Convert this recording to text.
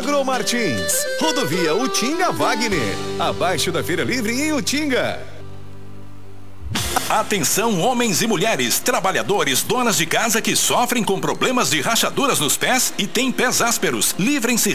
Agromartins, Rodovia Utinga Wagner, abaixo da Feira Livre em Utinga. Atenção, homens e mulheres, trabalhadores, donas de casa que sofrem com problemas de rachaduras nos pés e têm pés ásperos. Livrem-se